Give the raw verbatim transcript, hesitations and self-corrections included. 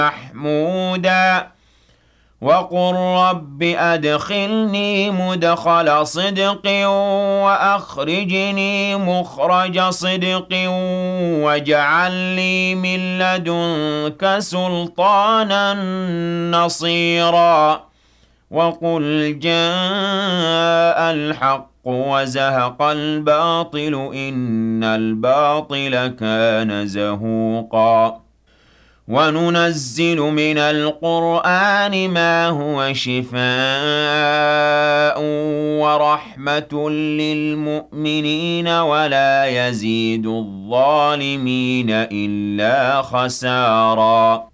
محمودا وقل رب أدخلني مدخل صدق وأخرجني مخرج صدق واجعل لي من لدنك سلطانا نصيرا وقل جاء الحق وزهق الباطل إن الباطل كان زهوقا وننزل من القرآن ما هو شفاء ورحمة للمؤمنين ولا يزيد الظالمين إلا خسارا